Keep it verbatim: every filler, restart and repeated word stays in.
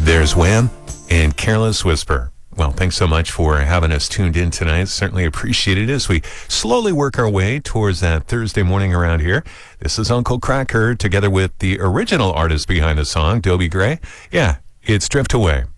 There's Wham and Careless Whisper. Well, thanks so much for having us tuned in tonight. Certainly appreciate it as we slowly work our way towards that Thursday morning around here. This is Uncle Kracker together with the original artist behind the song, Dobie Gray. Yeah, it's Drift Away.